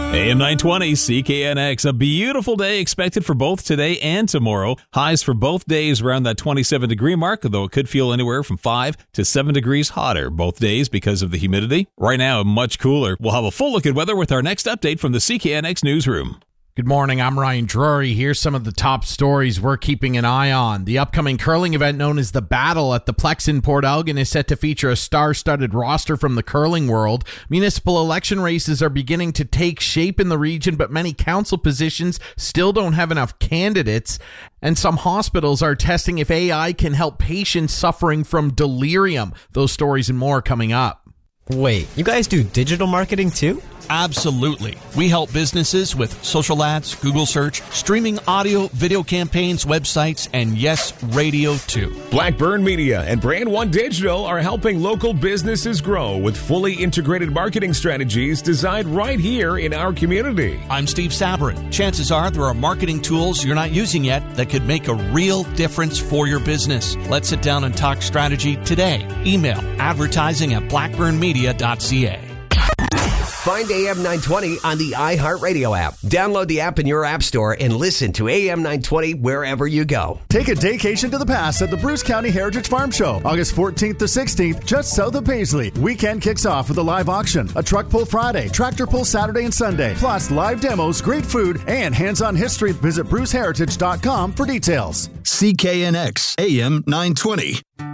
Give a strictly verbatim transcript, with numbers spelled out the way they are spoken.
A M nine twenty C K N X. A beautiful day expected for both today and tomorrow. Highs for both days around that twenty-seven degree mark, though it could feel anywhere from five to seven degrees hotter both days because of the humidity. Right now, much cooler. We'll have a full look at weather with our next update from the C K N X newsroom. Good morning, I'm Ryan Drury. Here's some of the top stories we're keeping an eye on. The upcoming curling event known as The Battle at the Plex in Port Elgin is set to feature a star-studded roster from the curling world. Municipal election races are beginning to take shape in the region, but many council positions still don't have enough candidates. And some hospitals are testing if A I can help patients suffering from delirium. Those stories and more coming up. Wait, you guys do digital marketing too? Absolutely. We help businesses with social ads, Google search, streaming audio, video campaigns, websites, and yes, radio too. Blackburn Media and Brand One Digital are helping local businesses grow with fully integrated marketing strategies designed right here in our community. I'm Steve Sabrin. Chances are there are marketing tools you're not using yet that could make a real difference for your business. Let's sit down and talk strategy today. Email advertising at blackburn media dot c a. Find A M nine twenty on the iHeartRadio app. Download the app in your app store and listen to A M nine twenty wherever you go. Take a daycation to the past at the Bruce County Heritage Farm Show, August fourteenth to sixteenth, just south of Paisley. Weekend kicks off with a live auction, a truck pull Friday, tractor pull Saturday and Sunday, plus live demos, great food, and hands-on history. Visit bruce heritage dot com for details. C K N X A M nine twenty.